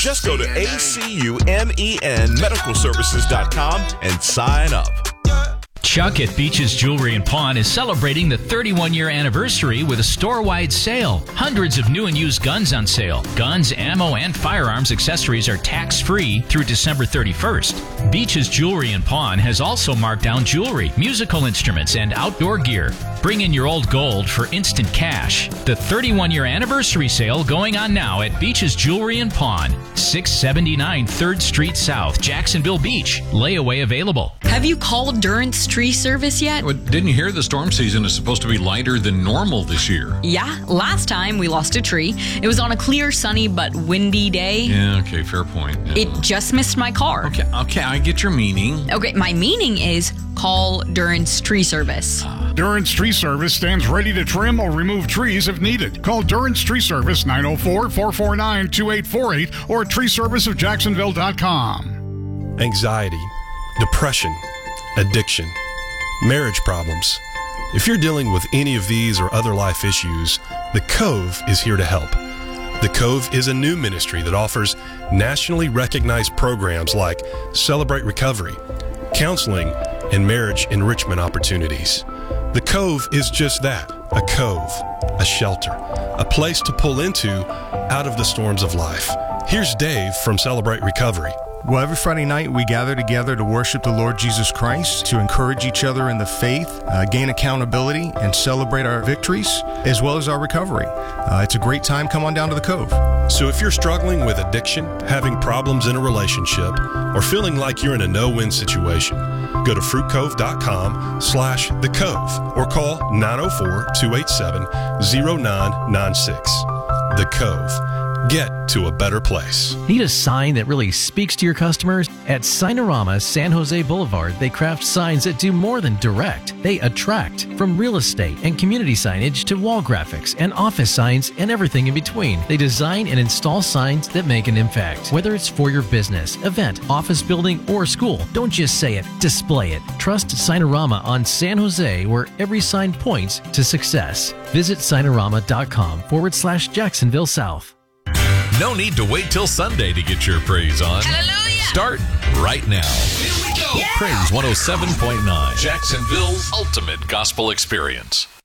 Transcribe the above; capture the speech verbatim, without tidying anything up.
Just go to A C U M E N medical services dot com and sign up. Chuck at Beaches Jewelry and Pawn is celebrating the thirty-one year anniversary with a store-wide sale. Hundreds of new and used guns on sale. Guns, ammo, and firearms accessories are tax-free through December thirty-first. Beaches Jewelry and Pawn has also marked down jewelry, musical instruments, and outdoor gear. Bring in your old gold for instant cash. The thirty-one year anniversary sale going on now at Beaches Jewelry and Pawn, six seventy-nine third Street South, Jacksonville Beach. Layaway available. Have you called Durant's Tree Service yet? Well, didn't you hear the storm season is supposed to be lighter than normal this year? Yeah, last time we lost a tree. It was on a clear, sunny, but windy day. Yeah, okay, fair point. Yeah. It just missed my car. Okay, okay, I get your meaning. Okay, my meaning is call Durant's Tree Service. Durant's Tree Service stands ready to trim or remove trees if needed. Call Durant's Tree Service nine oh four, four four nine, two eight four eight or tree service of jacksonville dot com. Anxiety, depression, addiction, marriage problems. If you're dealing with any of these or other life issues, The Cove is here to help. The Cove is a new ministry that offers nationally recognized programs like Celebrate Recovery, counseling, and marriage enrichment opportunities. The Cove is just that, a cove, a shelter, a place to pull into out of the storms of life. Here's Dave from Celebrate Recovery. Well, every Friday night we gather together to worship the Lord Jesus Christ, to encourage each other in the faith, uh, gain accountability, and celebrate our victories, as well as our recovery. Uh, it's a great time. Come on down to the Cove. So if you're struggling with addiction, having problems in a relationship, or feeling like you're in a no-win situation, go to fruit cove dot com slash the cove or call nine oh four, two eight seven, oh nine nine six. The Cove. Get to a better place. Need a sign that really speaks to your customers? At Signorama San Jose Boulevard, they craft signs that do more than direct. They attract, from real estate and community signage to wall graphics and office signs and everything in between. They design and install signs that make an impact. Whether it's for your business, event, office building, or school, don't just say it, display it. Trust Signorama on San Jose, where every sign points to success. Visit signorama.com forward slash Jacksonville South. No need to wait till Sunday to get your praise on. Hallelujah! Start right now. Here we go. Yeah. Praise one oh seven point nine, Jacksonville's ultimate gospel experience.